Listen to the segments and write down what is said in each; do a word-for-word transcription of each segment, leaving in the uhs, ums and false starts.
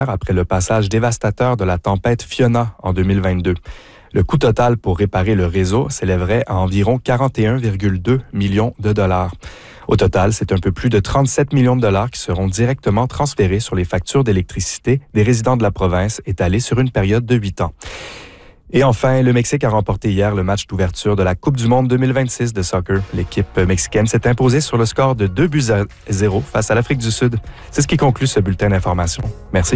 après le passage dévastateur de la tempête Fiona en deux mille vingt-deux. Le coût total pour réparer le réseau s'élèverait à environ quarante et un virgule deux millions de dollars. Au total, c'est un peu plus de trente-sept millions de dollars qui seront directement transférés sur les factures d'électricité des résidents de la province étalées sur une période de huit ans. Et enfin, le Mexique a remporté hier le match d'ouverture de la Coupe du monde deux mille vingt-six de soccer. L'équipe mexicaine s'est imposée sur le score de deux buts à zéro face à l'Afrique du Sud. C'est ce qui conclut ce bulletin d'information. Merci.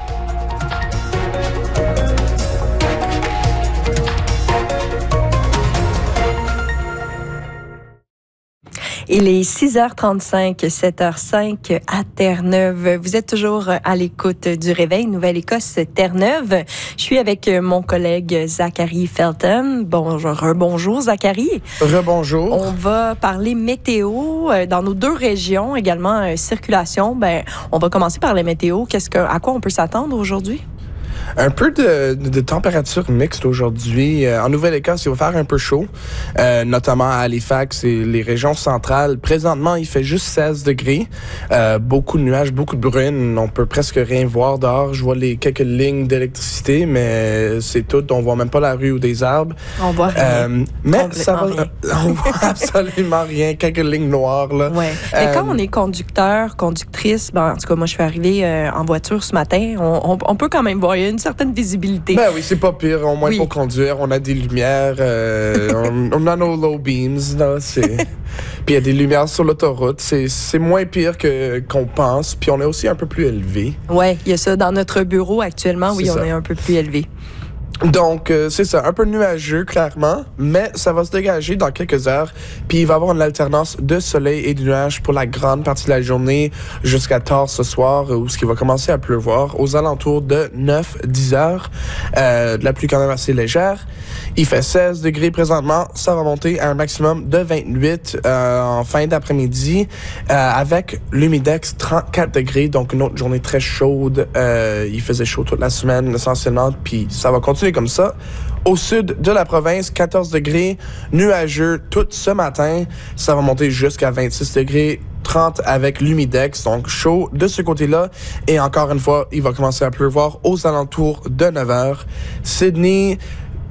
Il est six heures trente-cinq, sept heures cinq à Terre-Neuve. Vous êtes toujours à l'écoute du Réveil Nouvelle-Écosse Terre-Neuve. Je suis avec mon collègue Zachary Felton. Bonjour, rebonjour Zachary. Rebonjour. On va parler météo dans nos deux régions, également circulation. Ben, on va commencer par la météo. Qu'est-ce que, à quoi on peut s'attendre aujourd'hui? Un peu de, de, de température mixte aujourd'hui. Euh, en Nouvelle-Écosse, il va faire un peu chaud, euh, notamment à Halifax et les régions centrales. Présentement, il fait juste seize degrés. Euh, beaucoup de nuages, beaucoup de bruine. On peut presque rien voir dehors. Je vois les quelques lignes d'électricité, mais c'est tout. On voit même pas la rue ou des arbres. On voit rien. Euh, mais ça va. Rien. On voit absolument rien. Quelques lignes noires, là. Ouais. Mais Euh, quand on est conducteur, conductrice, ben, en tout cas, moi, je suis arrivée euh, en voiture ce matin, on, on, on peut quand même voir. Il y a une certaine visibilité. Ben oui, c'est pas pire. Au moins Oui. pour conduire, on a des lumières, euh, on, on a nos low beams, là, c'est... Puis il y a des lumières sur l'autoroute. C'est, c'est moins pire que, qu'on pense. Puis on est aussi un peu plus élevé. Oui, il y a ça dans notre bureau actuellement. Oui, C'est on ça. est un peu plus élevé. Donc, euh, c'est ça, un peu nuageux, clairement, mais ça va se dégager dans quelques heures, puis il va y avoir une alternance de soleil et de nuages pour la grande partie de la journée jusqu'à tard ce soir, où ce qui va commencer à pleuvoir aux alentours de neuf à dix heures, euh, de la pluie quand même assez légère. Il fait seize degrés présentement, ça va monter à un maximum de vingt-huit euh, en fin d'après-midi, euh, avec l'humidex trente-quatre degrés, donc une autre journée très chaude. Euh, il faisait chaud toute la semaine essentiellement, puis ça va continuer comme ça. Au sud de la province, quatorze degrés, nuageux tout ce matin. Ça va monter jusqu'à vingt-six degrés, trente avec l'humidex, donc chaud de ce côté-là. Et encore une fois, il va commencer à pleuvoir aux alentours de neuf heures. Sydney,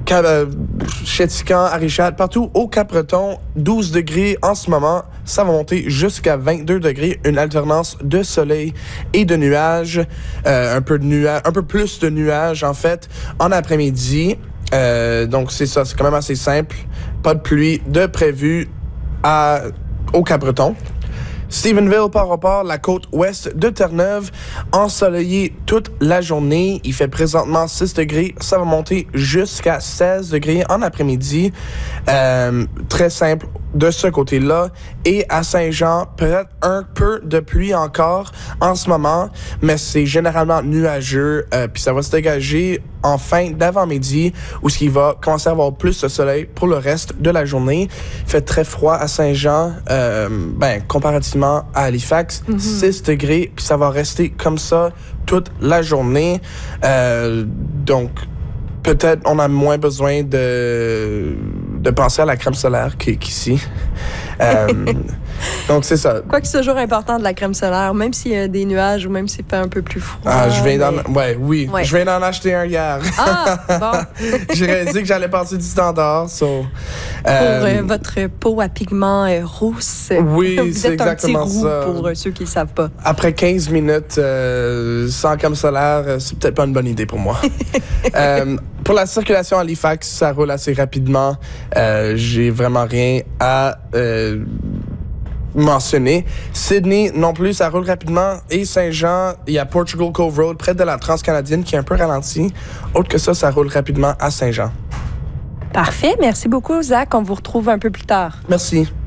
Chétican, Arichad, partout au Cap-Breton, douze degrés en ce moment. Ça va monter jusqu'à vingt-deux degrés, une alternance de soleil et de nuages, euh, un peu de nuages, un peu plus de nuages en fait en après-midi. Euh, donc c'est ça, c'est quand même assez simple. Pas de pluie de prévu à au Cap-Breton. Stephenville, par rapport, la côte ouest de Terre-Neuve, ensoleillé toute la journée. Il fait présentement six degrés. Ça va monter jusqu'à seize degrés en après-midi. Euh, très simple de ce côté-là. Et à Saint-Jean, peut-être un peu de pluie encore en ce moment, mais c'est généralement nuageux. Euh, puis ça va se dégager en fin d'avant-midi, où ce qui va commencer à avoir plus de soleil pour le reste de la journée. Il fait très froid à Saint-Jean, euh, ben, comparativement à Halifax, mm-hmm. six degrés, puis ça va rester comme ça toute la journée. Euh, donc, peut-être on a moins besoin de, de penser à la crème solaire qu'ici. Euh, donc, c'est ça. Quoique c'est toujours important de la crème solaire, même s'il y a des nuages ou même s'il fait un peu plus froid. Ah, je viens d'en... mais... Ouais, oui. Ouais. Je viens d'en acheter un hier. Ah, bon. J'ai réalisé que j'allais passer du standard. So, euh... Pour euh, votre peau à pigments euh, rousse. Oui, vous c'est êtes un petit exactement roux ça. pour euh, ceux qui ne savent pas. Après quinze minutes euh, sans crème solaire, euh, c'est peut-être pas une bonne idée pour moi. euh, pour la circulation à Halifax, ça roule assez rapidement. Euh, j'ai vraiment rien à euh, mentionner. Sydney, non plus, ça roule rapidement. Et Saint-Jean, il y a Portugal Cove Road, près de la Transcanadienne, qui est un peu ralenti. Autre que ça, ça roule rapidement à Saint-Jean. Parfait. Merci beaucoup, Zach. On vous retrouve un peu plus tard. Merci.